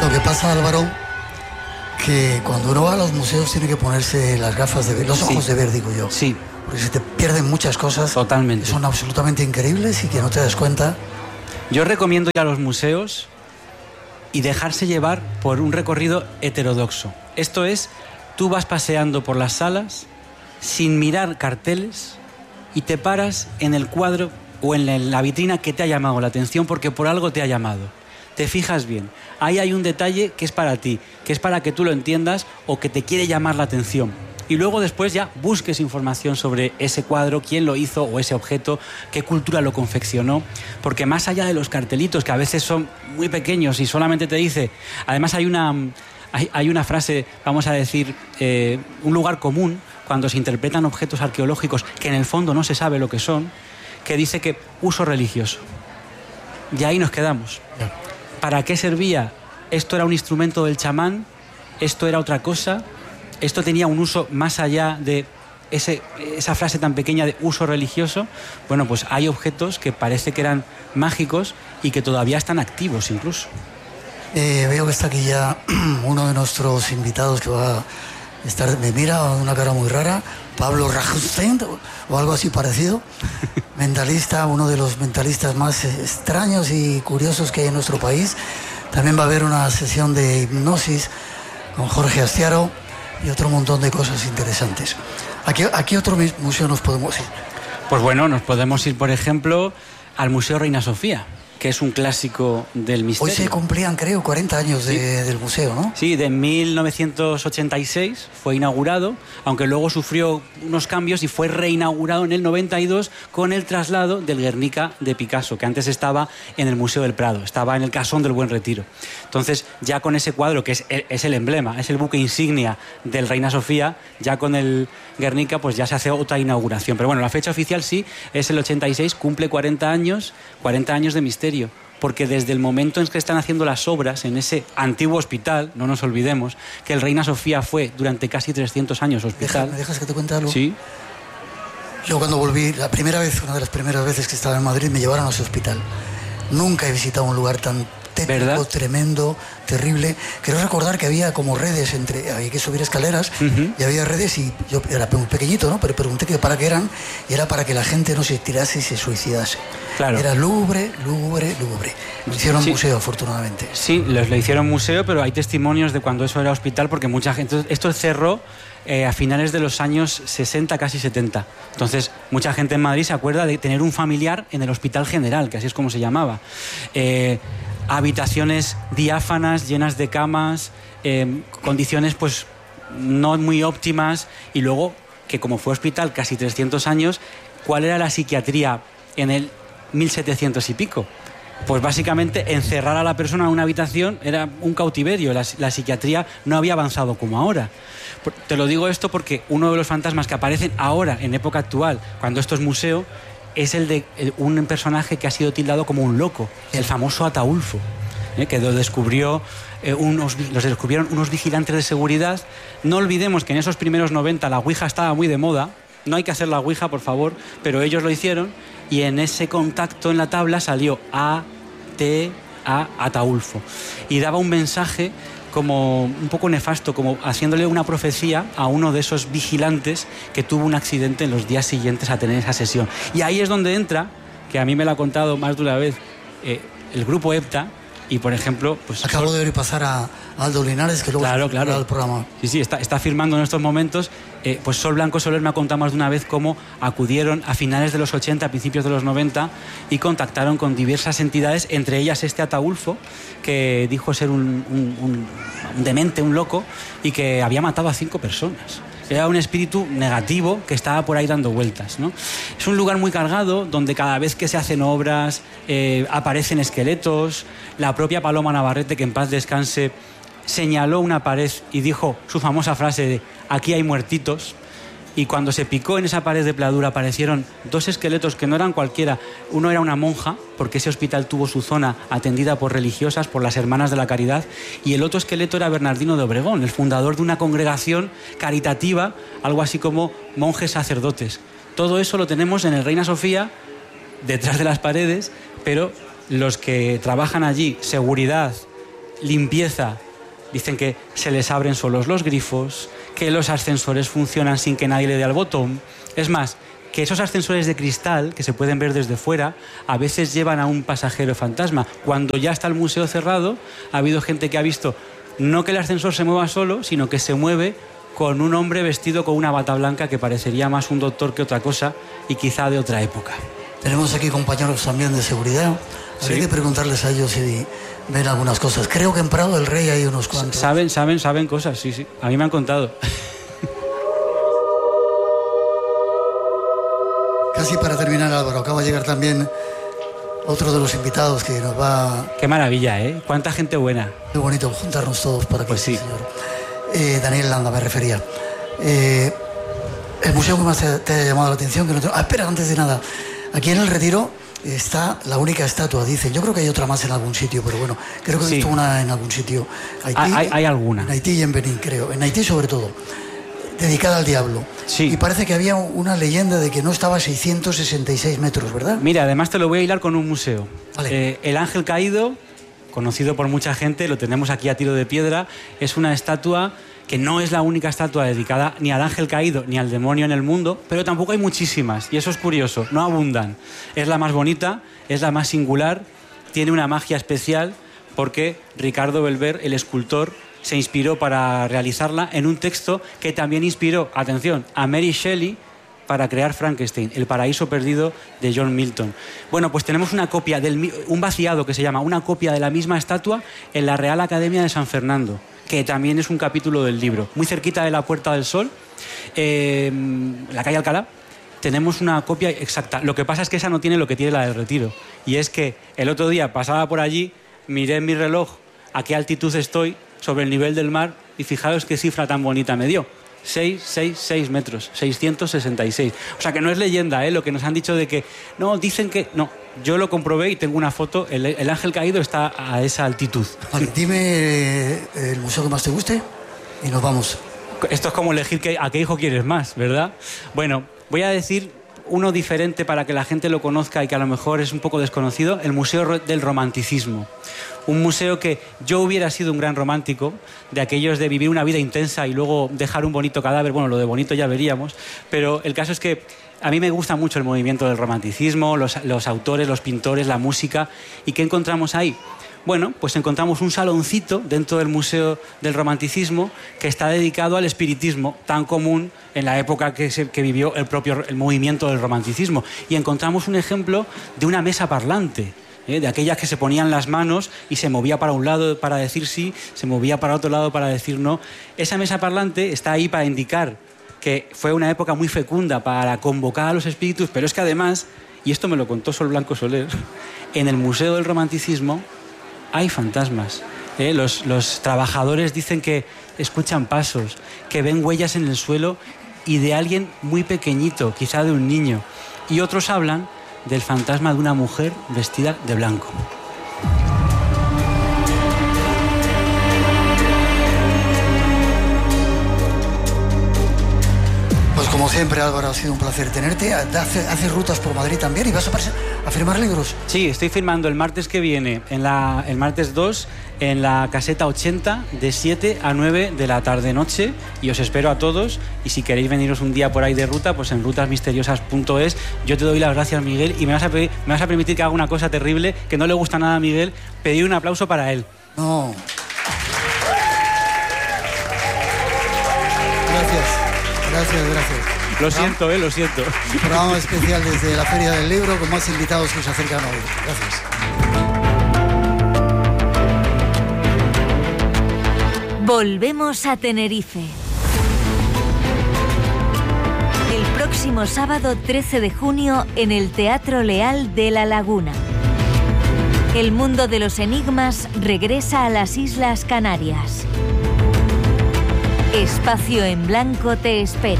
Lo que pasa, Álvaro, que cuando uno va a los museos tiene que ponerse las gafas los ojos de ver, digo yo. Sí. Porque se te pierden muchas cosas. Totalmente. Que son absolutamente increíbles y que no te das cuenta. Yo recomiendo ir a los museos y dejarse llevar por un recorrido heterodoxo. Esto es, tú vas paseando por las salas sin mirar carteles y te paras en el cuadro o en la vitrina que te ha llamado la atención porque por algo te ha llamado. Te fijas bien. Ahí hay un detalle que es para ti, que es para que tú lo entiendas o que te quiere llamar la atención. Y luego después ya busques información sobre ese cuadro, quién lo hizo o ese objeto, qué cultura lo confeccionó. Porque más allá de los cartelitos, que a veces son muy pequeños y solamente te dice... Además hay una frase, vamos a decir, un lugar común cuando se interpretan objetos arqueológicos que en el fondo no se sabe lo que son, que dice que uso religioso. Y ahí nos quedamos. ¿Para qué servía? ¿Esto era un instrumento del chamán? ¿Esto era otra cosa? ¿Esto tenía un uso más allá de esa frase tan pequeña de uso religioso? Bueno, pues hay objetos que parece que eran mágicos y que todavía están activos incluso. Veo que está aquí ya uno de nuestros invitados que va a estar, me mira con una cara muy rara, Pablo Rajstein o algo así parecido, mentalista, uno de los mentalistas más extraños y curiosos que hay en nuestro país. También va a haber una sesión de hipnosis con Jorge Astiaro y otro montón de cosas interesantes. ¿A qué otro museo nos podemos ir? Pues bueno, nos podemos ir, por ejemplo, al Museo Reina Sofía, que es un clásico del misterio. Hoy se cumplían, creo, 40 años del museo, ¿no? Sí, de 1986 fue inaugurado, aunque luego sufrió unos cambios y fue reinaugurado en el 92 con el traslado del Guernica de Picasso, que antes estaba en el Museo del Prado, estaba en el Casón del Buen Retiro. Entonces, ya con ese cuadro, que es el emblema, es el buque insignia del Reina Sofía, ya con el Guernica, pues ya se hace otra inauguración. Pero bueno, la fecha oficial sí es el 86, cumple 40 años de misterio. Porque desde el momento en que están haciendo las obras en ese antiguo hospital, no nos olvidemos que el Reina Sofía fue durante casi 300 años hospital. ¿Me dejas que te cuente algo? Sí. Yo cuando volví, una de las primeras veces que estaba en Madrid, me llevaron a ese hospital. Nunca he visitado un lugar tan tétrico, ¿verdad? Tremendo, terrible. Quiero recordar que había como redes había que subir escaleras y había redes y yo era muy pequeñito, ¿no? Pero pregunté que para qué eran y era para que la gente no se tirase y se suicidase. Claro. Era lúgubre. Lo hicieron museo, afortunadamente. Sí, lo hicieron museo, pero hay testimonios de cuando eso era hospital porque mucha gente... Esto cerró a finales de los años 60, casi 70. Entonces, mucha gente en Madrid se acuerda de tener un familiar en el Hospital General, que así es como se llamaba. Habitaciones diáfanas, llenas de camas, condiciones pues no muy óptimas, y luego que como fue hospital casi 300 años, ¿cuál era la psiquiatría en el 1700 y pico? Pues básicamente encerrar a la persona en una habitación era un cautiverio. La psiquiatría no había avanzado como ahora. Te lo digo esto porque uno de los fantasmas que aparecen ahora, en época actual, cuando esto es museo, es el de un personaje que ha sido tildado como un loco, el famoso Ataulfo, que lo descubrieron unos vigilantes de seguridad. No olvidemos que en esos primeros 90 la Ouija estaba muy de moda. No hay que hacer la Ouija, por favor, pero ellos lo hicieron, y en ese contacto en la tabla salió Ataulfo, y daba un mensaje como un poco nefasto, como haciéndole una profecía a uno de esos vigilantes que tuvo un accidente en los días siguientes a tener esa sesión. Y ahí es donde entra, que a mí me lo ha contado más de una vez, el grupo EPTA. Y, por ejemplo... pues acabo de pasar a Aldo Linares, que luego claro. el programa. Sí, está firmando en estos momentos. Pues Sol Blanco Soler me ha contado más de una vez cómo acudieron a finales de los 80, a principios de los 90, y contactaron con diversas entidades, entre ellas este Ataulfo, que dijo ser un demente, un loco, y que había matado a 5 personas. Era un espíritu negativo que estaba por ahí dando vueltas, ¿no? Es un lugar muy cargado, donde cada vez que se hacen obras aparecen esqueletos. La propia Paloma Navarrete, que en paz descanse, señaló una pared y dijo su famosa frase de «aquí hay muertitos». Y cuando se picó en esa pared de pladura aparecieron 2 esqueletos que no eran cualquiera. Uno era una monja, porque ese hospital tuvo su zona atendida por religiosas, por las Hermanas de la Caridad, y el otro esqueleto era Bernardino de Obregón, el fundador de una congregación caritativa, algo así como monjes sacerdotes. Todo eso lo tenemos en el Reina Sofía, detrás de las paredes, pero los que trabajan allí, seguridad, limpieza. Dicen que se les abren solos los grifos, que los ascensores funcionan sin que nadie le dé al botón. Es más, que esos ascensores de cristal, que se pueden ver desde fuera, a veces llevan a un pasajero fantasma. Cuando ya está el museo cerrado, ha habido gente que ha visto no que el ascensor se mueva solo, sino que se mueve con un hombre vestido con una bata blanca que parecería más un doctor que otra cosa y quizá de otra época. Tenemos aquí compañeros también de seguridad. Habría que preguntarles a ellos si ven algunas cosas. Creo que en Prado del Rey hay unos cuantos. Saben cosas, sí. A mí me han contado. Casi para terminar, Álvaro, acaba de llegar también otro de los invitados que nos va... Qué maravilla, ¿eh? Cuánta gente buena. Qué bonito juntarnos todos para que... Pues sí. Señor. Daniel Landa me refería. El museo que más te ha llamado la atención... Que no te... espera, antes de nada. Aquí en el Retiro está la única estatua, dicen. Yo creo que hay otra más en algún sitio, pero bueno, creo que he visto una en algún sitio. Haití, hay alguna. En Haití y en Benín, creo. En Haití sobre todo. Dedicada al diablo. Sí. Y parece que había una leyenda de que no estaba a 666 metros, ¿verdad? Mira, además te lo voy a hilar con un museo. Vale. El Ángel Caído, conocido por mucha gente, lo tenemos aquí a tiro de piedra, es una estatua que no es la única estatua dedicada ni al Ángel Caído ni al demonio en el mundo, pero tampoco hay muchísimas, y eso es curioso, no abundan. Es la más bonita, es la más singular, tiene una magia especial porque Ricardo Belver, el escultor, se inspiró para realizarla en un texto que también inspiró, atención, a Mary Shelley para crear Frankenstein, El paraíso perdido de John Milton. Bueno, pues tenemos una copia, un vaciado que se llama, una copia de la misma estatua en la Real Academia de San Fernando, que también es un capítulo del libro. Muy cerquita de la Puerta del Sol, la calle Alcalá, tenemos una copia exacta. Lo que pasa es que esa no tiene lo que tiene la del Retiro. Y es que el otro día pasaba por allí, miré en mi reloj a qué altitud estoy sobre el nivel del mar y fijaros qué cifra tan bonita me dio. 666 metros, 666. O sea que no es leyenda, ¿eh? Lo que nos han dicho de que... No, dicen que... No, yo lo comprobé y tengo una foto. El Ángel Caído está a esa altitud. Vale, dime el museo que más te guste y nos vamos. Esto es como elegir a qué hijo quieres más, ¿verdad? Bueno, voy a decir uno diferente para que la gente lo conozca y que a lo mejor es un poco desconocido, el Museo del Romanticismo. Un museo que yo hubiera sido un gran romántico, de aquellos de vivir una vida intensa y luego dejar un bonito cadáver. Bueno, lo de bonito ya veríamos, pero el caso es que a mí me gusta mucho el movimiento del romanticismo, los autores, los pintores, la música. ¿Y qué encontramos ahí? Bueno, pues encontramos un saloncito dentro del Museo del Romanticismo que está dedicado al espiritismo, tan común en la época que vivió el movimiento del romanticismo. Y encontramos un ejemplo de una mesa parlante, de aquellas que se ponían las manos y se movía para un lado para decir sí, se movía para otro lado para decir no. Esa mesa parlante está ahí para indicar que fue una época muy fecunda para convocar a los espíritus, pero es que además, y esto me lo contó Sol Blanco Soler, en el Museo del Romanticismo hay fantasmas. Los trabajadores dicen que escuchan pasos, que ven huellas en el suelo y de alguien muy pequeñito, quizá de un niño. Y otros hablan del fantasma de una mujer vestida de blanco. Pues como siempre, Álvaro, ha sido un placer tenerte. ¿Haces rutas por Madrid también y vas a firmar libros? Sí, estoy firmando el martes que viene, el martes 2, en la Caseta 80, de 7 a 9 de la tarde-noche, y os espero a todos. Y si queréis veniros un día por ahí de ruta, pues en rutasmisteriosas.es. Yo te doy las gracias, Miguel, y me vas a permitir que haga una cosa terrible que no le gusta nada a Miguel, pedir un aplauso para él. No. Gracias. Lo siento, lo siento. Un programa especial desde la Feria del Libro con más invitados que se acercan hoy. Gracias. Volvemos a Tenerife. El próximo sábado 13 de junio en el Teatro Leal de La Laguna. El mundo de los enigmas regresa a las Islas Canarias. Espacio en Blanco te espera.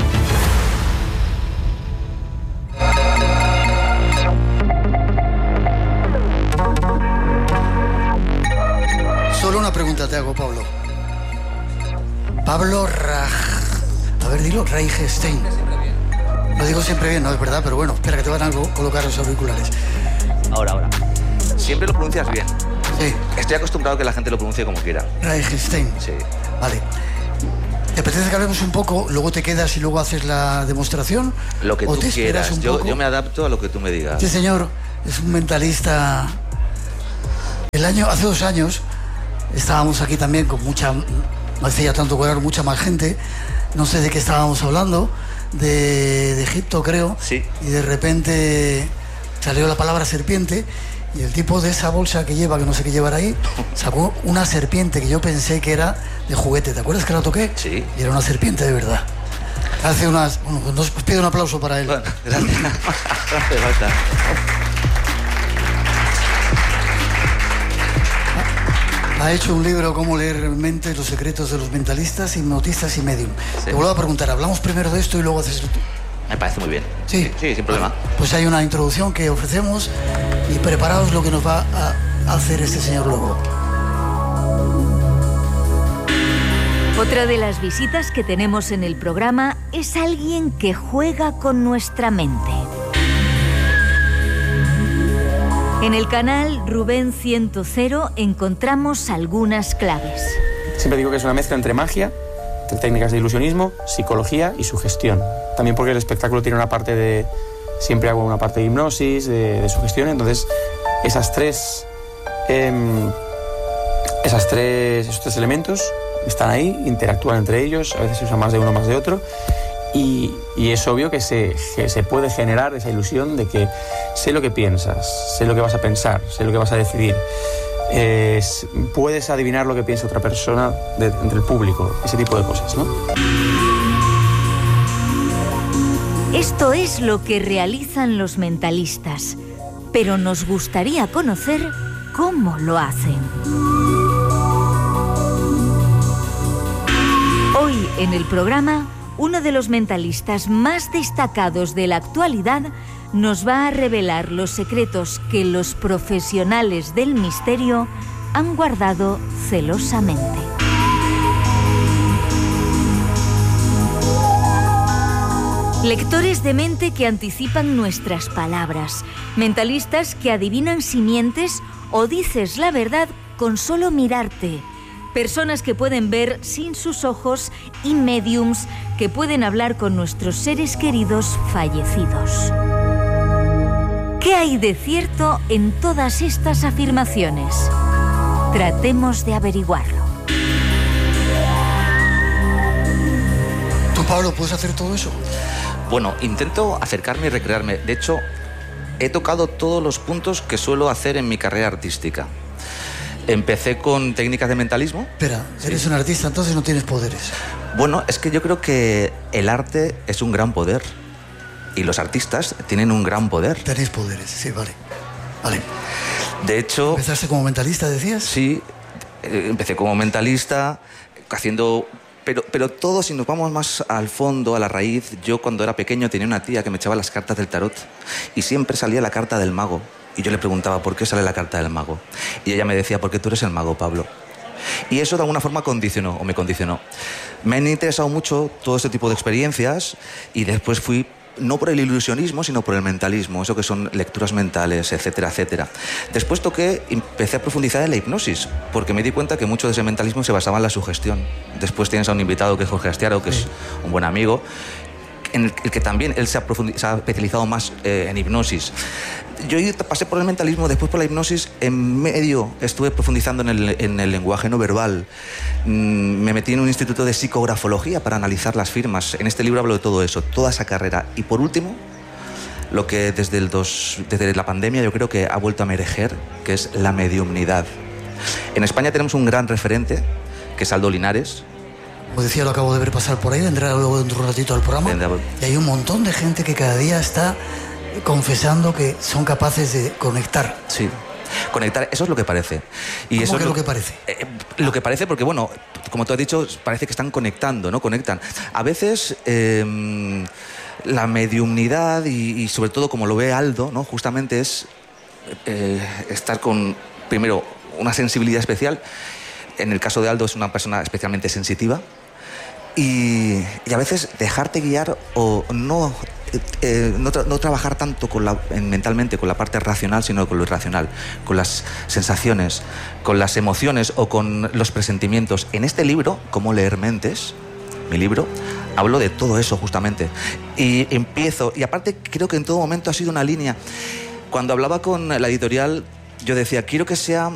Solo una pregunta te hago, Pablo. Pablo A ver, dilo, Reichstein. Lo digo siempre bien, no es verdad, pero bueno, espera que te van a colocar los auriculares. Ahora. Siempre lo pronuncias bien. Sí. Estoy acostumbrado a que la gente lo pronuncie como quiera. Reichenstein. Sí. Vale. ¿Te apetece que hablemos un poco, luego te quedas y luego haces la demostración? Lo que ¿O tú te esperas quieras. un Yo poco? me adapto a lo que tú me digas. Este señor es un mentalista. Hace 2 años estábamos aquí también con mucha, no hacía tanto color, mucha más gente. No sé de qué estábamos hablando, de Egipto creo. Sí. Y de repente salió la palabra serpiente y el tipo de esa bolsa que lleva, que no sé qué llevará ahí, sacó una serpiente que yo pensé que era de juguete. ¿Te acuerdas que la toqué? Sí. Y era una serpiente de verdad. Os pido un aplauso para él. Bueno, gracias. No hace falta. Ha hecho un libro, Cómo leer mentes, los secretos de los mentalistas, hipnotistas y medium. Sí. Te vuelvo a preguntar, hablamos primero de esto y luego haces tú. Me parece muy bien. Sí, Sí, sin problema. Pues hay una introducción que ofrecemos y preparaos lo que nos va a hacer este señor luego. Otra de las visitas que tenemos en el programa es alguien que juega con nuestra mente. En el canal Rubén 100 encontramos algunas claves. Siempre digo que es una mezcla entre magia, entre técnicas de ilusionismo, psicología y sugestión. También porque el espectáculo tiene una parte de... Siempre hago una parte de hipnosis, de sugestión, entonces esos tres elementos están ahí, interactúan entre ellos, a veces se usa más de uno, más de otro, y es obvio que se puede generar esa ilusión de que sé lo que piensas, sé lo que vas a pensar, sé lo que vas a decidir. Puedes adivinar lo que piensa otra persona entre el público, ese tipo de cosas, ¿no? Esto es lo que realizan los mentalistas, pero nos gustaría conocer cómo lo hacen. Hoy en el programa, uno de los mentalistas más destacados de la actualidad nos va a revelar los secretos que los profesionales del misterio han guardado celosamente. Lectores de mente que anticipan nuestras palabras, mentalistas que adivinan si mientes o dices la verdad con solo mirarte, personas que pueden ver sin sus ojos y médiums que pueden hablar con nuestros seres queridos fallecidos. ¿Qué hay de cierto en todas estas afirmaciones? Tratemos de averiguarlo. ¿Tú, Pablo, puedes hacer todo eso? Bueno, intento acercarme y recrearme. De hecho, he tocado todos los puntos que suelo hacer en mi carrera artística. Empecé con técnicas de mentalismo. Espera, eres un artista, entonces no tienes poderes. Bueno, es que yo creo que el arte es un gran poder. Y los artistas tienen un gran poder. Tenéis poderes, sí, vale. Vale. De hecho... ¿Empezaste como mentalista, decías? Sí, empecé como mentalista, haciendo... Pero todo, si nos vamos más al fondo, a la raíz, yo cuando era pequeño tenía una tía que me echaba las cartas del tarot y siempre salía la carta del mago. Y yo le preguntaba, ¿por qué sale la carta del mago? Y ella me decía, porque tú eres el mago, Pablo. Y eso de alguna forma me condicionó. Me han interesado mucho todo este tipo de experiencias y después fui, no por el ilusionismo, sino por el mentalismo, eso que son lecturas mentales, etcétera, etcétera. Después empecé a profundizar en la hipnosis, porque me di cuenta que mucho de ese mentalismo se basaba en la sugestión. Después tienes a un invitado que es Jorge Astiaro, que es un buen amigo, en el que también él se ha especializado más en hipnosis. Yo pasé por el mentalismo, después por la hipnosis, en medio estuve profundizando en el lenguaje no verbal. Me metí en un instituto de psicografología para analizar las firmas. En este libro hablo de todo eso, toda esa carrera. Y por último, lo que desde la pandemia yo creo que ha vuelto a emerger, que es la mediumnidad. En España tenemos un gran referente, que es Aldo Linares. Como decía, lo acabo de ver pasar por ahí, vendrá luego dentro de un ratito al programa. Y hay un montón de gente que cada día está confesando que son capaces de conectar. Sí, conectar, eso es lo que parece. Y ¿cómo que es lo que parece? Lo que parece porque, bueno, como tú has dicho, parece que están conectando, ¿no? Conectan. A veces la mediumnidad y sobre todo como lo ve Aldo, ¿no? Justamente es estar con, primero, una sensibilidad especial. En el caso de Aldo es una persona especialmente sensitiva. Y a veces dejarte guiar o no no trabajar tanto mentalmente con la parte racional, sino con lo irracional, con las sensaciones, con las emociones o con los presentimientos. En este libro, Cómo leer mentes, mi libro, hablo de todo eso justamente. Y empiezo, y aparte creo que en todo momento ha sido una línea. Cuando hablaba con la editorial, yo decía, no quiero que sea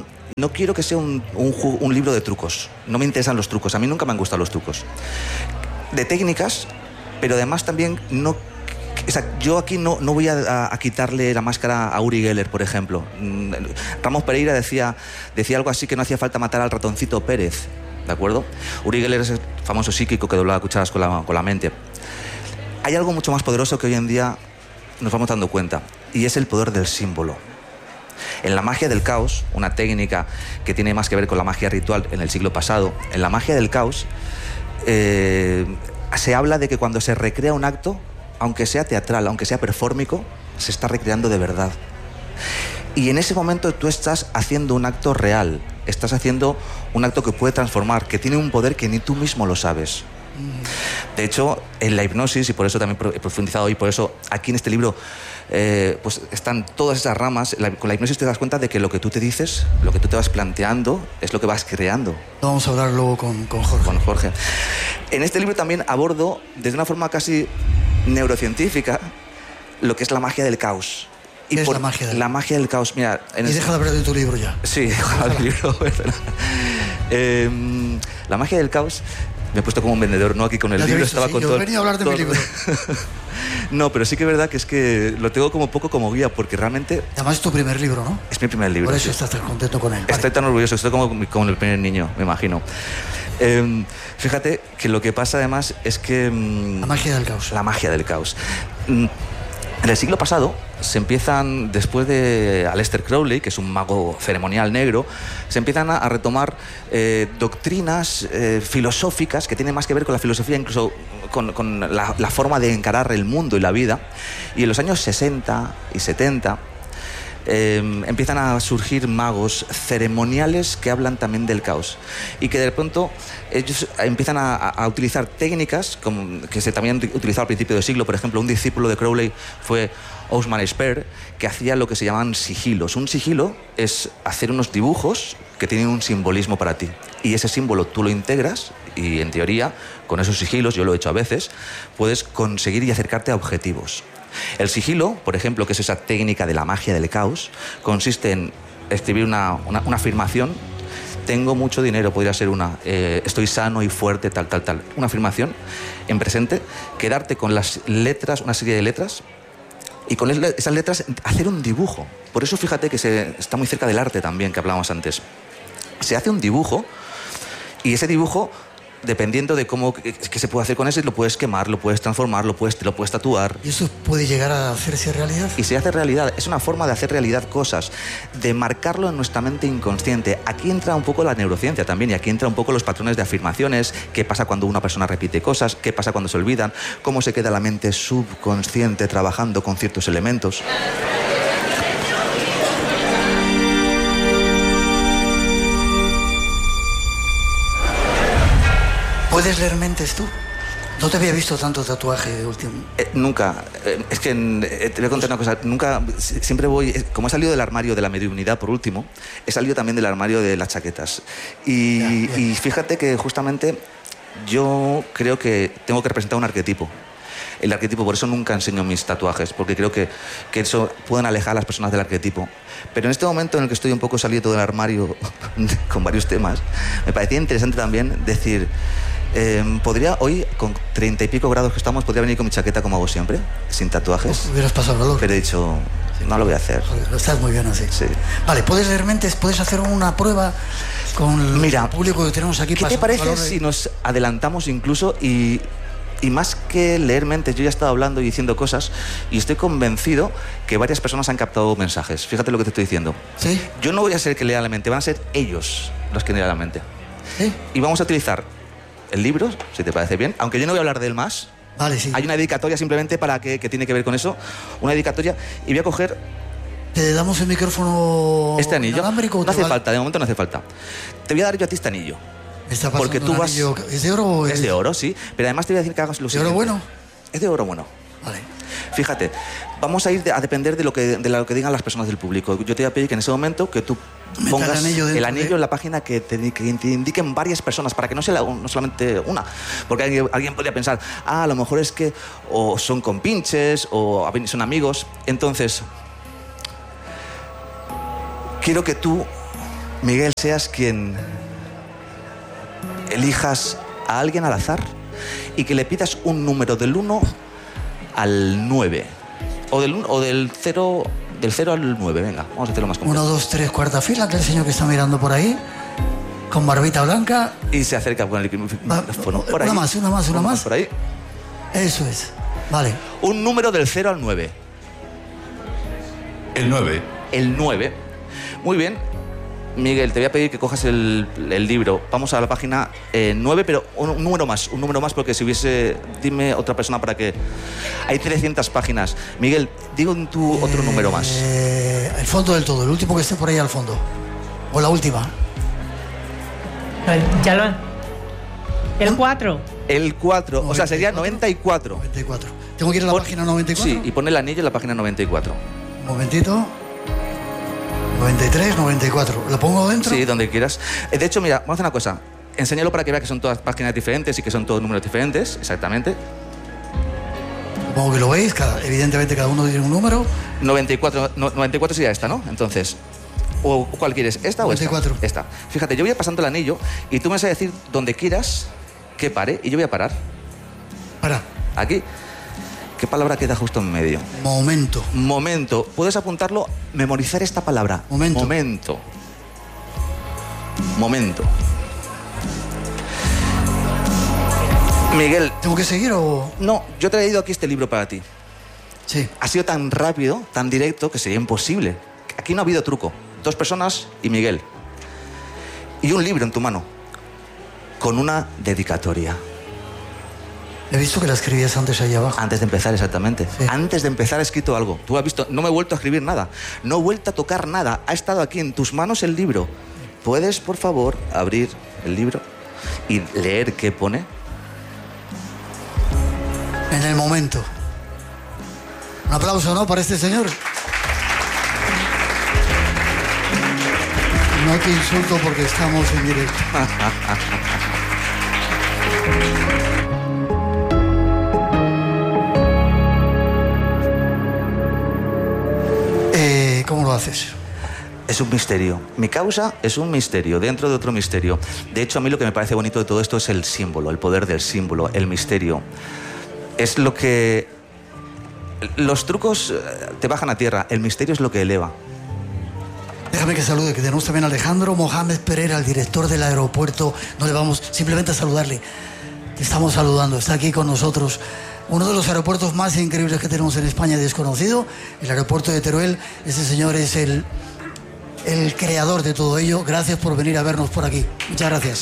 un libro de trucos. No me interesan los trucos, a mí nunca me han gustado los trucos. De técnicas, pero además también no... O sea, yo aquí no voy a quitarle la máscara a Uri Geller, por ejemplo. Ramos Pereira decía algo así, que no hacía falta matar al ratoncito Pérez, ¿de acuerdo? Uri Geller es el famoso psíquico que doblaba cucharas con la mente. Hay algo mucho más poderoso que hoy en día nos vamos dando cuenta, y es el poder del símbolo. En la magia del caos, una técnica que tiene más que ver con la magia ritual en el siglo pasado, en la magia del caos se habla de que cuando se recrea un acto, aunque sea teatral, aunque sea perfórmico, se está recreando de verdad. Y en ese momento tú estás haciendo un acto real, estás haciendo un acto que puede transformar, que tiene un poder que ni tú mismo lo sabes. De hecho, en la hipnosis, y por eso también he profundizado hoy, por eso aquí en este libro pues están todas esas ramas. Con la hipnosis te das cuenta de que lo que tú te dices, lo que tú te vas planteando, es lo que vas creando. Vamos a hablar luego con Jorge. Con Jorge. En este libro también abordo, desde una forma casi neurocientífica, lo que es la magia del caos. ¿Qué es la magia del caos? Mira, y deja de hablar de tu libro ya. Sí, deja de hablar del libro. La magia del caos... Me he puesto como un vendedor, ¿no? Aquí con el libro estaba con todo... Yo venía a hablar de mi libro. No, pero sí que es verdad que es que lo tengo como poco como guía, porque realmente... Además es tu primer libro, ¿no? Es mi primer libro. Por eso sí. estás tan contento con él. Estoy tan orgulloso, estoy como el primer niño, me imagino. Fíjate que lo que pasa además es que... la magia del caos. La magia del caos. En el siglo pasado se empiezan, después de Aleister Crowley, que es un mago ceremonial negro, se empiezan a retomar doctrinas filosóficas que tienen más que ver con la filosofía, incluso con la forma de encarar el mundo y la vida. Y en los años 60 y 70 empiezan a surgir magos ceremoniales que hablan también del caos, y que de pronto ellos empiezan a utilizar técnicas que se también utilizaba al principio del siglo. Por ejemplo, un discípulo de Crowley fue Osman Spare, que hacía lo que se llaman sigilos. Un sigilo es hacer unos dibujos que tienen un simbolismo para ti, y ese símbolo tú lo integras, y en teoría con esos sigilos, yo lo he hecho a veces, puedes conseguir y acercarte a objetivos. El sigilo, por ejemplo, que es esa técnica de la magia del caos, consiste en escribir una afirmación. Tengo mucho dinero, podría ser una. Estoy sano y fuerte, tal. Una afirmación en presente, quedarte con las letras, una serie de letras, y con esas letras hacer un dibujo. Por eso fíjate que está muy cerca del arte también, que hablábamos antes. Se hace un dibujo, y ese dibujo, dependiendo de qué se puede hacer con ese, lo puedes quemar, lo puedes transformar, lo puedes tatuar. ¿Y eso puede llegar a hacerse realidad? Y se hace realidad. Es una forma de hacer realidad cosas, de marcarlo en nuestra mente inconsciente. Aquí entra un poco la neurociencia también, y aquí entra un poco los patrones de afirmaciones, qué pasa cuando una persona repite cosas, qué pasa cuando se olvidan, cómo se queda la mente subconsciente trabajando con ciertos elementos. ¿Puedes leer mentes tú? No te había visto tanto tatuaje último. Nunca. Es que te voy a contar una cosa. Nunca, siempre voy... Como he salido del armario de la mediunidad, por último, he salido también del armario de las chaquetas. Y fíjate que justamente yo creo que tengo que representar un arquetipo. El arquetipo, por eso nunca enseño mis tatuajes, porque creo que eso pueden alejar a las personas del arquetipo. Pero en este momento en el que estoy un poco salido del armario con varios temas, me parecía interesante también decir... podría hoy, con 30 y pico grados que estamos, podría venir con mi chaqueta como hago siempre, sin tatuajes. Hubieras pasado el valor. Pero he dicho, no lo voy a hacer. Joder, estás muy bien así. Sí. Vale, puedes leer mentes, puedes hacer una prueba con el público que tenemos aquí. ¿Qué te parece si nos adelantamos incluso y más que leer mentes, yo ya he estado hablando y diciendo cosas, y estoy convencido que varias personas han captado mensajes? Fíjate lo que te estoy diciendo. ¿Sí? Yo no voy a ser el que lea la mente, van a ser ellos los que lean la mente. ¿Sí? Y vamos a utilizar el libro, si te parece bien, aunque yo no voy a hablar de él más. Vale, sí. Hay una dedicatoria simplemente para que tiene que ver con eso, una dedicatoria, y voy a coger... ¿Te damos el micrófono este anillo? inalámbrico? No hace falta, de momento no hace falta. Te voy a dar yo a ti este anillo. Está porque tú vas... ¿Es de oro o es de oro, sí, pero además te voy a decir que hagas lo ¿De siguiente. oro bueno? Es de oro bueno. Vale. Fíjate, vamos a ir a depender de lo que digan las personas del público. Yo te voy a pedir que en ese momento que tú pongas el anillo en la página que te indiquen varias personas, para que no sea no solamente una. Porque alguien podría pensar, a lo mejor es que o son compinches o son amigos. Entonces, quiero que tú, Miguel, seas quien elijas a alguien al azar y que le pidas un número del 1 al 9. O del 0 al 9, venga, vamos a hacerlo más complejo. 1, 2, 3, cuarta fila, aquel señor que está mirando por ahí, con barbita blanca. Y se acerca con el micrófono. Por ahí. Una más. Por ahí. Eso es, vale. Un número del 0 al 9. El 9. El 9. Muy bien. Miguel, te voy a pedir que cojas el libro. Vamos a la página 9, pero un número más, porque si hubiese... Dime otra persona para que... Hay 300 páginas. Miguel, digo tú otro número más. El fondo del todo, el último que esté por ahí al fondo. O la última. Ya lo... El 4. El 4, o sea, sería 94. 94. ¿Tengo que ir a la página 94? Sí, y pon el anillo en la página 94. Un momentito. 93, 94. ¿Lo pongo dentro? Sí, donde quieras. De hecho, mira, vamos a hacer una cosa. Enséñalo para que vea que son todas páginas diferentes y que son todos números diferentes, exactamente. Supongo que lo veis, evidentemente cada uno tiene un número. 94 sería esta, ¿no? Entonces, ¿o cuál quieres? ¿Esta 94. o esta? Esta. Fíjate, yo voy pasando el anillo y tú me vas a decir donde quieras que pare y yo voy a parar. Para. Aquí. ¿Qué palabra queda justo en medio? Momento. Momento. Puedes apuntarlo, memorizar esta palabra. Momento. Momento. Momento. Miguel. ¿Tengo que seguir o...? No, yo he traído aquí este libro para ti. Sí. Ha sido tan rápido, tan directo, que sería imposible. Aquí no ha habido truco. 2 personas y Miguel. Y un libro en tu mano. Con una dedicatoria. He visto que la escribías antes ahí abajo. Antes de empezar, exactamente. Sí. Antes de empezar he escrito algo. Tú has visto, no me he vuelto a escribir nada. No he vuelto a tocar nada. Ha estado aquí en tus manos el libro. ¿Puedes, por favor, abrir el libro y leer qué pone? En el momento. Un aplauso, ¿no?, para este señor. No te insulto porque estamos en directo. ¿Cómo lo haces? Es un misterio. Mi causa es un misterio, dentro de otro misterio. De hecho, a mí lo que me parece bonito de todo esto es el símbolo, el poder del símbolo, el misterio. Es lo que... Los trucos te bajan a tierra, el misterio es lo que eleva. Déjame que salude, que tenemos también a Alejandro Mohamed Pereira, el director del aeropuerto. No le vamos simplemente a saludarle. Te estamos saludando, está aquí con nosotros. Uno de los aeropuertos más increíbles que tenemos en España, desconocido, el aeropuerto de Teruel. Ese señor es el creador de todo ello. Gracias por venir a vernos por aquí. Muchas gracias.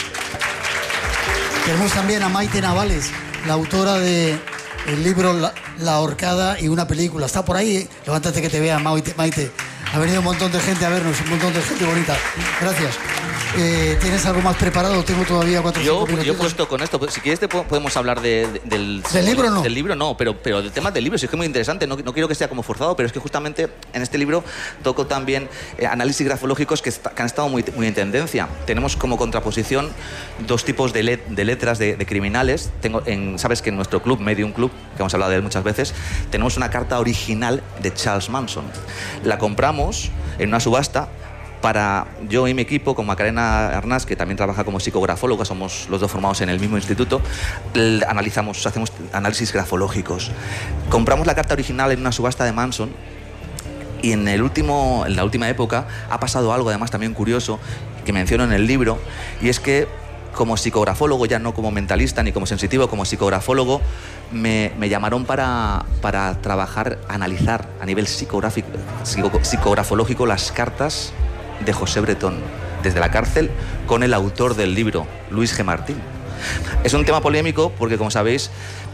Tenemos también a Maite Navales, la autora del libro La Ahorcada y una película. ¿Está por ahí? Levántate que te vea, Maite. Ha venido un montón de gente a vernos, un montón de gente bonita. Gracias. ¿Tienes algo más preparado? Tengo todavía 4 o 5 minutos. Yo he puesto con esto, si quieres podemos hablar del libro, ¿no? Del libro no, pero del tema del libro, sí, es que es muy interesante, no quiero que sea como forzado, pero es que justamente en este libro toco también análisis grafológicos que han estado muy en tendencia. Tenemos como contraposición 2 tipos de letras de criminales. Sabes que en nuestro club, Medium Club, que hemos hablado de él muchas veces, tenemos una carta original de Charles Manson. La compramos en una subasta para yo y mi equipo, con Macarena Arnaz, que también trabaja como psicografóloga, somos los 2 formados en el mismo instituto, hacemos análisis grafológicos. Compramos la carta original en una subasta de Manson y en la última época ha pasado algo además también curioso que menciono en el libro, y es que como psicografólogo, ya no como mentalista ni como sensitivo, como psicografólogo, me llamaron para trabajar, analizar a nivel psicografológico las cartas de José Bretón, desde la cárcel, con el autor del libro, Luis G. Martín. Es un tema polémico porque, como sabéis,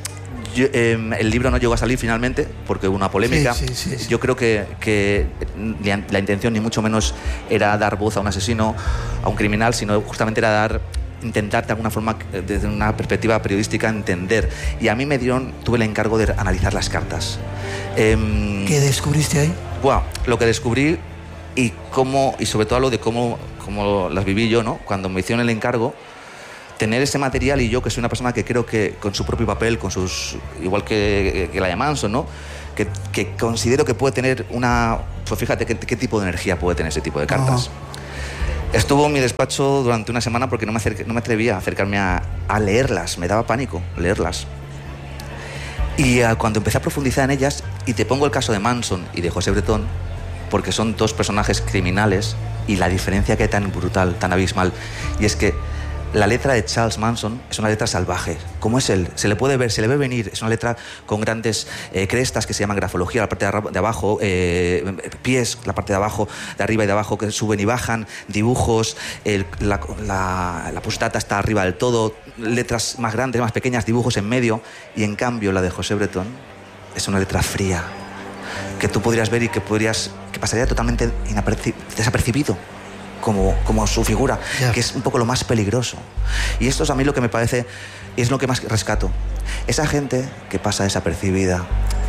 el libro no llegó a salir finalmente porque hubo una polémica. Sí. Yo creo que la intención ni mucho menos era dar voz a un asesino, a un criminal, sino justamente era dar intentar de alguna forma, desde una perspectiva periodística, entender. Y a mí tuve el encargo de analizar las cartas. ¿Qué descubriste ahí? Lo que descubrí y sobre todo lo de cómo las viví yo, ¿no? Cuando me hicieron el encargo, tener ese material, y yo que soy una persona que creo que con su propio papel, igual que la de Manson, ¿no? Que considero que puede tener pues fíjate qué tipo de energía puede tener ese tipo de cartas. Estuvo en mi despacho durante una semana porque no me atrevía a acercarme a leerlas, me daba pánico leerlas. Y cuando empecé a profundizar en ellas, y te pongo el caso de Manson y de José Bretón, porque son dos personajes criminales, y la diferencia que hay tan brutal, tan abismal, y es que la letra de Charles Manson es una letra salvaje, como es él. Se le puede ver, se le ve venir. Es una letra con grandes crestas que se llaman grafología, la parte de abajo, pies, la parte de abajo, de arriba y de abajo, que suben y bajan, dibujos, la postdata está arriba del todo, letras más grandes, más pequeñas, dibujos en medio. Y en cambio la de José Bretón es una letra fría, que tú podrías ver y que pasaría totalmente desapercibido. Como su figura, que es un poco lo más peligroso. Y esto es a mí lo que me parece, es lo que más rescato. Esa gente que pasa desapercibida,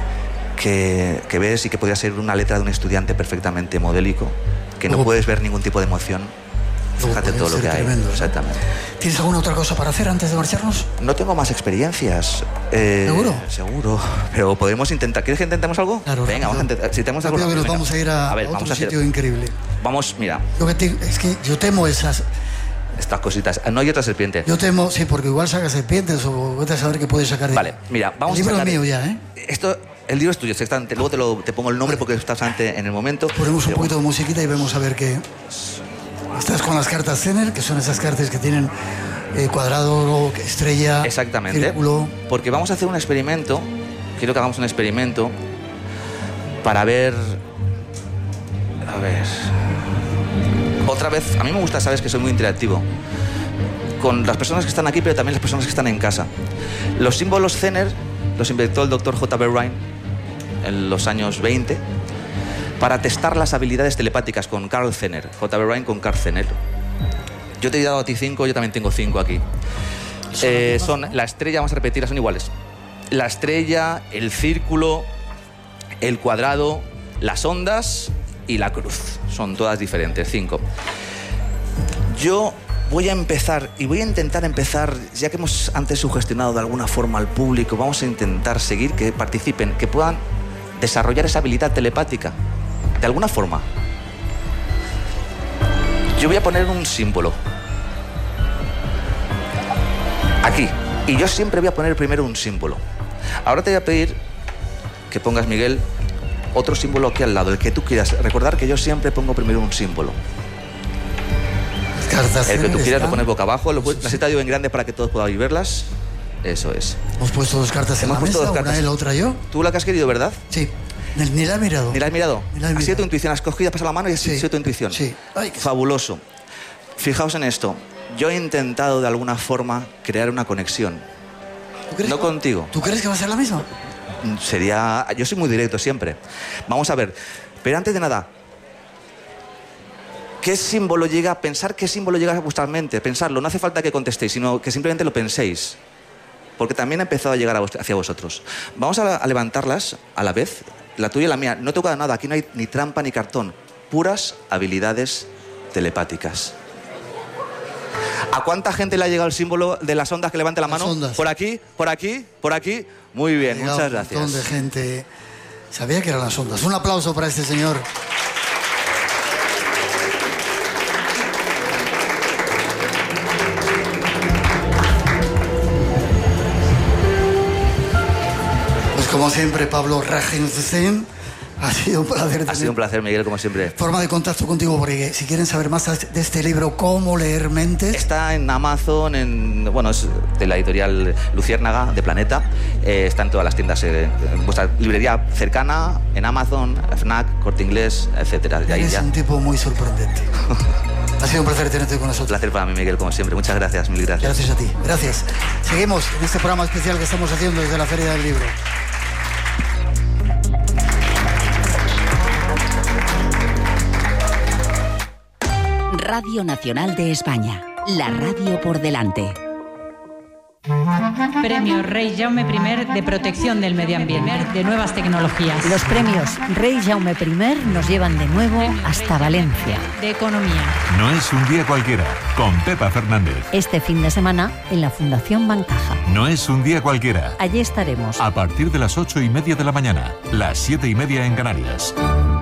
que ves y que podría ser una letra de un estudiante perfectamente modélico, que no puedes ver ningún tipo de emoción. Fíjate todo lo que hay. Tremendo. Exactamente. ¿Tienes alguna otra cosa para hacer antes de marcharnos? No tengo más experiencias. ¿Seguro? Seguro. Pero podemos intentar. ¿Quieres que intentemos algo? Claro. Venga, vamos a intentar. Si tenemos algo. Nos vamos a ir a otro sitio increíble. Vamos, mira. Es que yo temo estas cositas. No hay otra serpiente. Yo temo, sí, porque igual saca serpientes o vete a saber qué puedes sacar de... Vale, mira, vamos a El libro sacar... es mío ya, ¿eh? El libro es tuyo, exactamente. Luego te pongo el nombre porque estás antes en el momento. Ponemos un poquito de musiquita y vemos a ver qué... Estás con las cartas Zener, que son esas cartas que tienen cuadrado, estrella, exactamente, círculo. Porque vamos a hacer un experimento. Quiero que hagamos un experimento para ver... A ver... Otra vez, a mí me gusta, sabes que soy muy interactivo con las personas que están aquí, pero también las personas que están en casa. Los símbolos Zener los inventó el Dr. J.B. Rhine en los años 20 para testar las habilidades telepáticas con Carl Zener. J.B. Rhine con Carl Zener. Yo te he dado a ti 5, yo también tengo 5 aquí. Son la estrella, vamos a repetirlas, son iguales. La estrella, el círculo, el cuadrado, las ondas y la cruz. Son todas diferentes, 5. Yo voy a empezar, y voy a intentar empezar, ya que hemos antes sugestionado de alguna forma al público, vamos a intentar seguir, que participen, que puedan desarrollar esa habilidad telepática, de alguna forma. Yo voy a poner un símbolo aquí, y yo siempre voy a poner primero un símbolo. Ahora te voy a pedir que pongas, Miguel, otro símbolo aquí al lado, el que tú quieras. Recordar que yo siempre pongo primero un símbolo. El que tú quieras lo pones boca abajo. Las he traído en grande para que todos podáis verlas. Eso es. Hemos puesto 2 cartas en la mesa, una él, otra yo. Tú la que has querido, ¿verdad? Sí. Ni la he mirado. ¿Ni la has mirado? Ha sido tu intuición. Has cogido, has pasado la mano y ha sido tu intuición. Sí. Ay, fabuloso. Fijaos en esto. Yo he intentado de alguna forma crear una conexión. No contigo. ¿Tú crees que va a ser la misma? Yo soy muy directo siempre. Vamos a ver. Pero antes de nada, ¿qué símbolo llega a pensar? ¿Qué símbolo llega a vuestra mente? Pensarlo. No hace falta que contestéis, sino que simplemente lo penséis. Porque también ha empezado a llegar hacia vosotros. Vamos a levantarlas a la vez. La tuya y la mía. No he tocado nada. Aquí no hay ni trampa ni cartón. Puras habilidades telepáticas. ¿A cuánta gente le ha llegado el símbolo de las ondas? Que levante la mano. Ondas. Por aquí, por aquí, por aquí. Muy bien, muchas gracias. Un montón de gente sabía que eran las ondas. Un aplauso para este señor. Pues como siempre, Pablo Rajinstein, ha sido un placer. Ha sido un placer, Miguel, como siempre. Forma de contacto contigo, porque si quieren saber más de este libro, Cómo leer mentes... Está en Amazon, es de la editorial Luciérnaga, de Planeta. Está en todas las tiendas, en vuestra librería cercana, en Amazon, FNAC, Corte Inglés, etcétera. Eres un tipo muy sorprendente. Ha sido un placer tenerte con nosotros. Un placer para mí, Miguel, como siempre. Muchas gracias, mil gracias. Gracias a ti. Gracias. Seguimos en este programa especial que estamos haciendo desde la Feria del Libro. Radio Nacional de España. La radio por delante. Premio Rey Jaume I de protección del medio ambiente, de nuevas tecnologías. Los premios Rey Jaume I nos llevan de nuevo hasta Valencia. De economía. No es un día cualquiera, con Pepa Fernández. Este fin de semana en la Fundación Bancaja. No es un día cualquiera. Allí estaremos. A partir de las 8:30 de la mañana, las 7:30 en Canarias.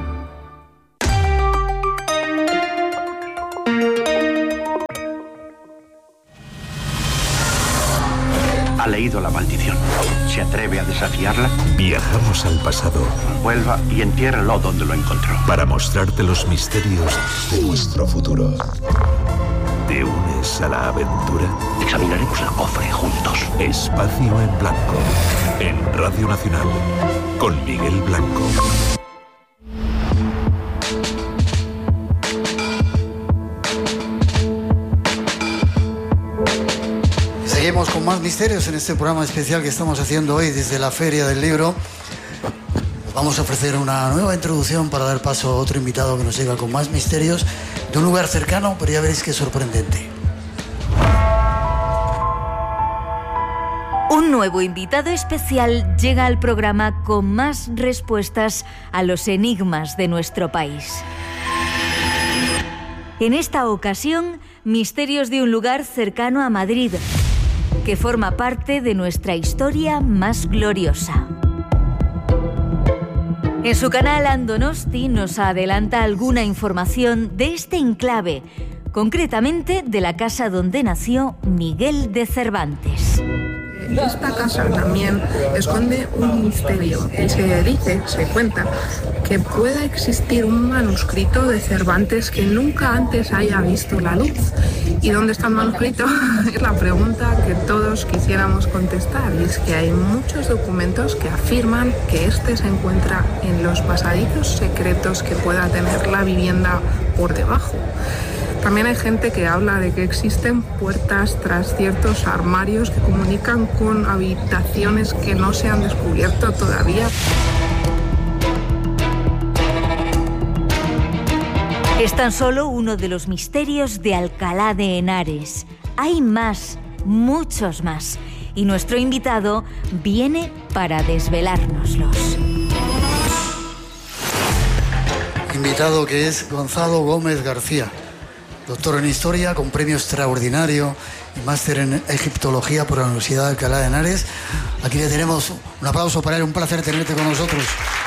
Ha leído la maldición. ¿Se atreve a desafiarla? Viajamos al pasado. Vuelva y entiérrelo donde lo encontró. Para mostrarte los misterios de nuestro futuro. ¿Te unes a la aventura? Examinaremos el cofre juntos. Espacio en Blanco. En Radio Nacional. Con Miguel Blanco. Seguimos con más misterios en este programa especial que estamos haciendo hoy desde la Feria del Libro. Vamos a ofrecer una nueva introducción para dar paso a otro invitado que nos llega con más misterios de un lugar cercano, pero ya veréis qué sorprendente. Un nuevo invitado especial llega al programa con más respuestas a los enigmas de nuestro país. En esta ocasión, misterios de un lugar cercano a Madrid, que forma parte de nuestra historia más gloriosa. En su canal Andonosti nos adelanta alguna información de este enclave, concretamente de la casa donde nació Miguel de Cervantes. Esta casa también esconde un misterio y se cuenta que pueda existir un manuscrito de Cervantes que nunca antes haya visto la luz. ¿Y dónde está el manuscrito? Es la pregunta que todos quisiéramos contestar, y es que hay muchos documentos que afirman que este se encuentra en los pasadizos secretos que pueda tener la vivienda por debajo. También hay gente que habla de que existen puertas tras ciertos armarios que comunican con habitaciones que no se han descubierto todavía. Es tan solo uno de los misterios de Alcalá de Henares. Hay más, muchos más, y nuestro invitado viene para desvelárnoslos. Invitado que es Gonzalo Gómez García, doctor en Historia con premio extraordinario y máster en Egiptología por la Universidad de Alcalá de Henares. Aquí le tenemos un aplauso para él, un placer tenerte con nosotros.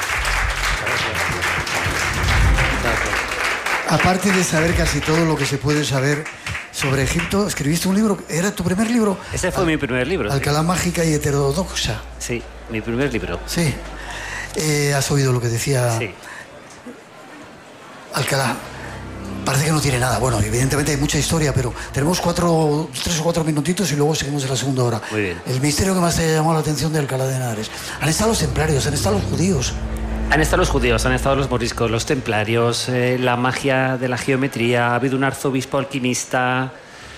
Aparte de saber casi todo lo que se puede saber sobre Egipto, escribiste un libro, ¿era tu primer libro? Ese fue mi primer libro. Alcalá Mágica y Heterodoxa. Sí, mi primer libro. Sí. ¿Has oído lo que decía? Sí. Alcalá. Parece que no tiene nada. Bueno, evidentemente hay mucha historia, pero tenemos 3 o 4 minutitos y luego seguimos en la segunda hora. Muy bien. El misterio que más te ha llamado la atención de Alcalá de Henares. Han estado los templarios, han estado los judíos. Han estado los judíos, han estado los moriscos, los templarios, la magia de la geometría, ha habido un arzobispo alquimista,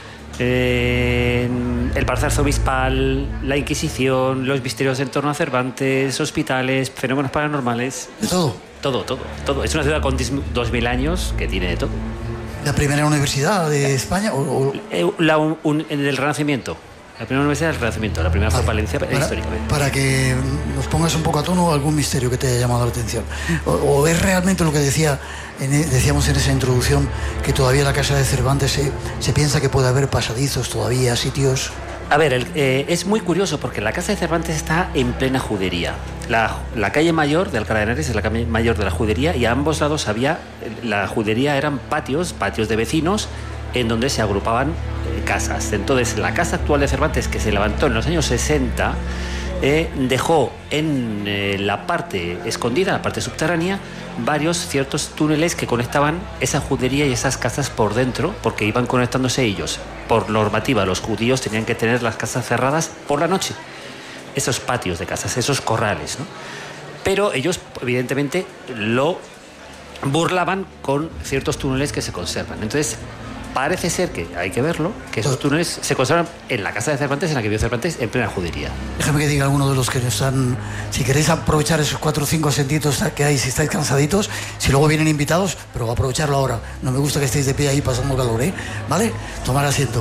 el Palacio Arzobispal, la Inquisición, los misterios en torno a Cervantes, hospitales, fenómenos paranormales. ¿De todo? Todo. Es una ciudad con 2000 años que tiene de todo. ¿La primera universidad de España? Del Renacimiento. La primera universidad del Renacimiento, la primera fue Palencia históricamente. Para que nos pongas un poco a tono algún misterio que te haya llamado la atención. ¿O es realmente lo que decíamos en esa introducción, que todavía la casa de Cervantes se piensa que puede haber pasadizos todavía, sitios? A ver, es muy curioso porque la casa de Cervantes está en plena judería. La calle mayor de Alcalá de Henares es la calle mayor de la judería, y a ambos lados la judería eran patios de vecinos en donde se agrupaban casas. Entonces, la casa actual de Cervantes, que se levantó en los años 60, dejó en la parte escondida, la parte subterránea, ciertos túneles que conectaban esa judería y esas casas por dentro, porque iban conectándose ellos. Por normativa, los judíos tenían que tener las casas cerradas por la noche, esos patios de casas, esos corrales, ¿no? Pero ellos, evidentemente, lo burlaban con ciertos túneles que se conservan. Entonces, Parece ser que, hay que verlo, que esos túneles se conservan en la casa de Cervantes, en la que vivió Cervantes, en plena judería. Déjame que diga a alguno de los que no están, si queréis aprovechar esos 4 o 5 asentitos que hay, si estáis cansaditos, si luego vienen invitados, pero aprovecharlo ahora. No me gusta que estéis de pie ahí pasando calor, ¿vale? Tomar asiento.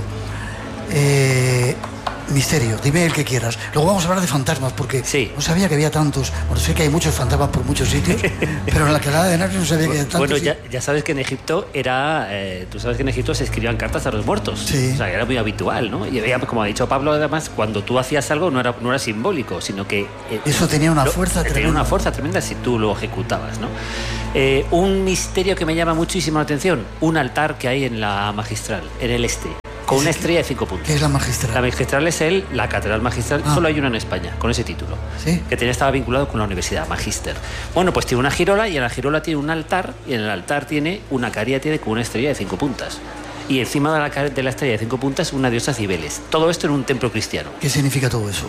Misterio, dime el que quieras. Luego vamos a hablar de fantasmas, porque no sabía que había tantos. Bueno, sé que hay muchos fantasmas por muchos sitios, pero en la Alcalá de Henares no sabía que había tantos. Bueno, ya sabes que en Egipto tú sabes que en Egipto se escribían cartas a los muertos. Sí. O sea, que era muy habitual, ¿no? Y había, como ha dicho Pablo, además, cuando tú hacías algo no era simbólico, sino que... eso tenía una fuerza tremenda. Tenía una fuerza tremenda si tú lo ejecutabas, ¿no? Un misterio que me llama muchísimo la atención, un altar que hay en la Magistral, en el este, con una estrella de 5 puntos. ¿Qué es la Magistral? La Magistral es la Catedral Magistral, solo hay una en España, con ese título. ¿Sí? Que estaba vinculado con la Universidad, Magister. Bueno, pues tiene una girola, y en la girola tiene un altar, y en el altar tiene una cariátide con una estrella de 5 puntas. Y encima de la estrella de 5 puntas, una diosa Cibeles. Todo esto en un templo cristiano. ¿Qué significa todo eso?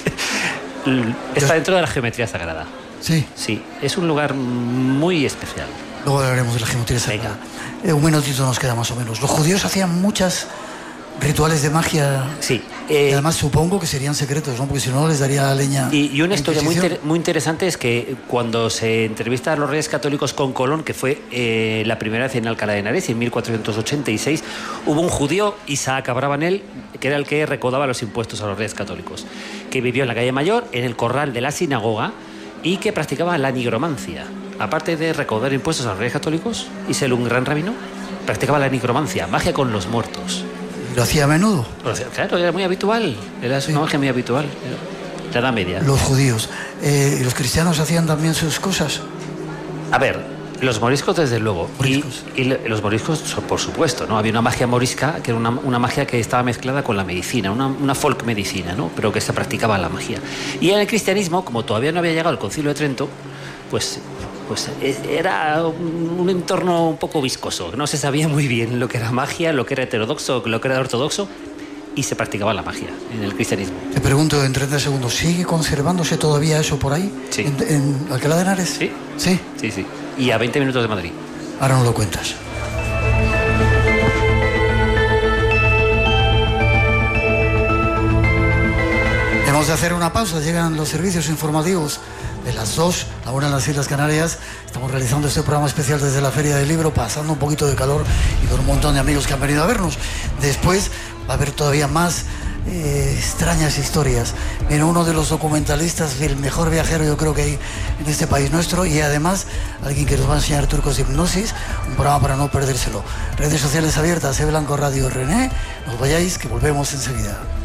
Está dentro de la geometría sagrada. ¿Sí? Sí, es un lugar muy especial. Luego hablaremos de la geometría sagrada. Un minutito nos queda más o menos. Los judíos hacían muchas rituales de magia. Sí. Y además supongo que serían secretos, ¿no? Porque si no les daría leña. Y una historia muy interesante es que cuando se entrevista a los reyes católicos con Colón, que fue la primera vez en Alcalá de Henares, en 1486, hubo un judío, Isaac Abravanel, que era el que recaudaba los impuestos a los reyes católicos, que vivió en la calle Mayor, en el corral de la sinagoga, y que practicaba la nigromancia. Aparte de recaudar impuestos a los reyes católicos y ser un gran rabino, practicaba la nigromancia, magia con los muertos. ¿Lo hacía a menudo? Claro, era muy habitual. Era una magia muy habitual. La Edad Media. Los judíos. ¿Y los cristianos hacían también sus cosas? A ver, los moriscos desde luego. Y los moriscos, por supuesto, ¿no? Había una magia morisca que era una magia que estaba mezclada con la medicina, una folk medicina, ¿no? Pero que se practicaba la magia. Y en el cristianismo, como todavía no había llegado el Concilio de Trento, pues era un entorno un poco viscoso. No se sabía muy bien lo que era magia, lo que era heterodoxo, lo que era ortodoxo, y se practicaba la magia en el cristianismo. Te pregunto en 30 segundos, ¿sigue conservándose todavía eso por ahí? Sí. ¿En Alcalá de Henares? Sí. ¿Sí? Sí, sí. Y a 20 minutos de Madrid. Ahora no lo cuentas. Hemos de hacer una pausa, llegan los servicios informativos de las 2, la 1 en las Islas Canarias. Estamos realizando este programa especial desde la Feria del Libro, pasando un poquito de calor y con un montón de amigos que han venido a vernos. Después va a haber todavía más extrañas historias. Viene uno de los documentalistas, el mejor viajero yo creo que hay en este país nuestro, y además alguien que nos va a enseñar trucos de hipnosis, un programa para no perdérselo. Redes sociales abiertas, Blanco Radio René. No os vayáis, que volvemos enseguida.